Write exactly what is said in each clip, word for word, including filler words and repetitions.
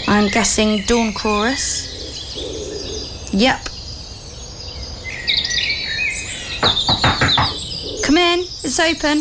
I'm guessing dawn chorus. Yep. Come in, it's open.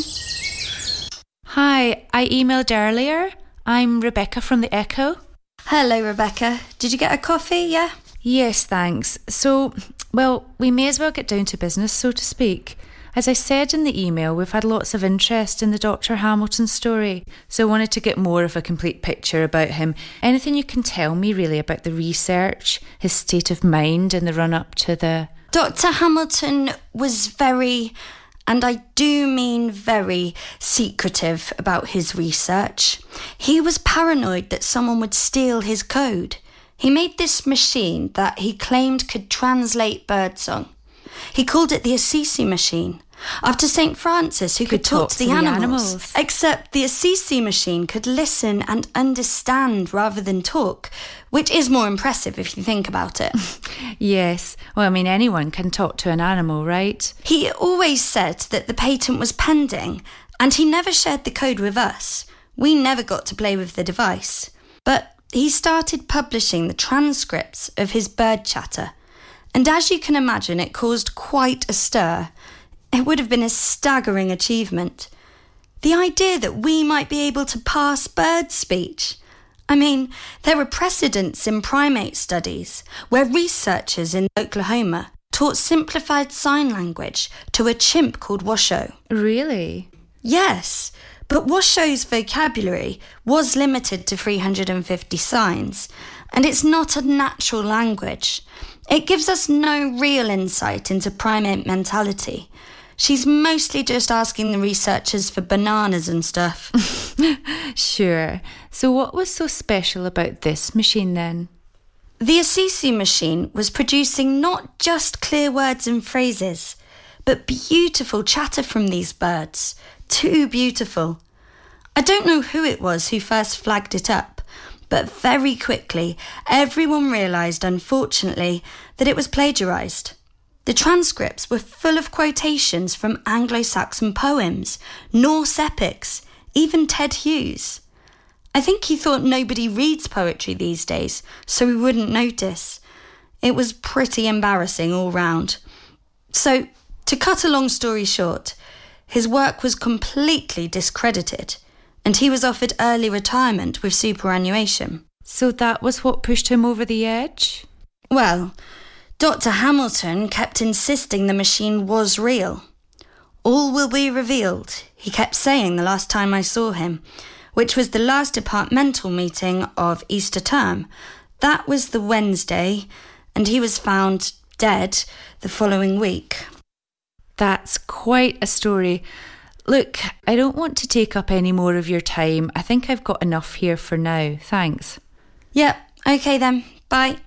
Hi, I emailed earlier. I'm Rebecca from the Echo. Hello, Rebecca. Did you get a coffee, yeah? Yes, thanks. So, well, we may as well get down to business, so to speak. As I said in the email, we've had lots of interest in the Doctor Hamilton story, so I wanted to get more of a complete picture about him. Anything you can tell me, really, about the research, his state of mind in the run-up to the... Doctor Hamilton was very, and I do mean very, secretive about his research. He was paranoid that someone would steal his code. He made this machine that he claimed could translate birdsong. He called it the Assisi machine, after Saint Francis, who could, could talk, talk to, the, to animals. the animals. Except the Assisi machine could listen and understand rather than talk, which is more impressive if you think about it. Yes. Well, I mean, anyone can talk to an animal, right? He always said that the patent was pending, and he never shared the code with us. We never got to play with the device. But he started publishing the transcripts of his bird chatter, and as you can imagine, it caused quite a stir. It would have been a staggering achievement. The idea that we might be able to parse bird speech. I mean, there are precedents in primate studies where researchers in Oklahoma taught simplified sign language to a chimp called Washoe. Really? Yes, but Washoe's vocabulary was limited to three hundred fifty signs, and it's not a natural language. It gives us no real insight into primate mentality. She's mostly just asking the researchers for bananas and stuff. Sure. So what was so special about this machine then? The Assisi machine was producing not just clear words and phrases, but beautiful chatter from these birds. Too beautiful. I don't know who it was who first flagged it up, but very quickly everyone realised, unfortunately, that it was plagiarised. The transcripts were full of quotations from Anglo-Saxon poems, Norse epics, even Ted Hughes. I think he thought nobody reads poetry these days, so he wouldn't notice. It was pretty embarrassing all round. So, to cut a long story short, his work was completely discredited, and he was offered early retirement with superannuation. So that was what pushed him over the edge? Well, Doctor Hamilton kept insisting the machine was real. All will be revealed, he kept saying the last time I saw him, which was the last departmental meeting of Easter term. That was the Wednesday, and he was found dead the following week. That's quite a story. Look, I don't want to take up any more of your time. I think I've got enough here for now. Thanks. Yep, okay then. Bye.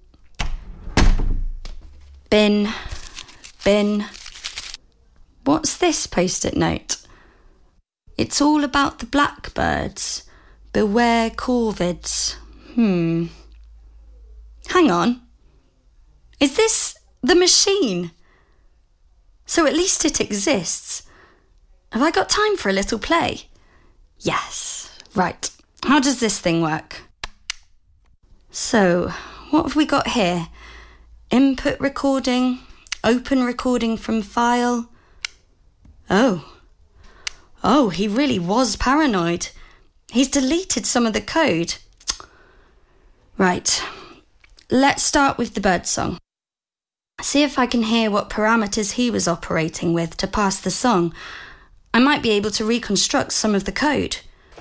Bin. Bin. What's this post-it note? It's all about the blackbirds. Beware corvids. Hmm. Hang on. Is this the machine? So at least it exists. Have I got time for a little play? Yes. Right. How does this thing work? So, what have we got here? Input recording, open recording from file. Oh. Oh, he really was paranoid. He's deleted some of the code. Right. Let's start with the birdsong. See if I can hear what parameters he was operating with to pass the song. I might be able to reconstruct some of the code.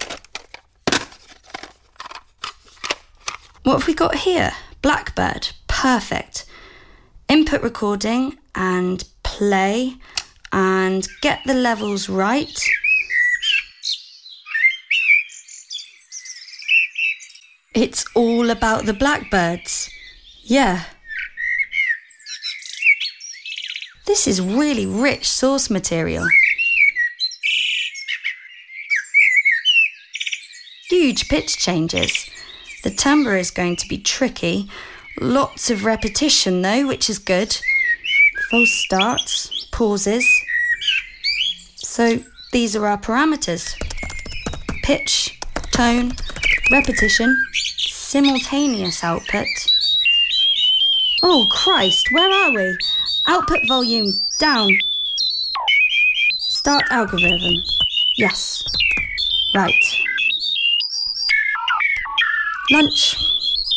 What have we got here? Blackbird. Perfect. Input recording and play and get the levels right. It's all about the blackbirds. Yeah. This is really rich source material. Huge pitch changes. The timbre is going to be tricky. Lots of repetition though, which is good. False starts, pauses. So these are our parameters. Pitch, tone, repetition, simultaneous output. Oh, Christ, where are we? Output volume, down. Start algorithm. Yes. Right. Lunch.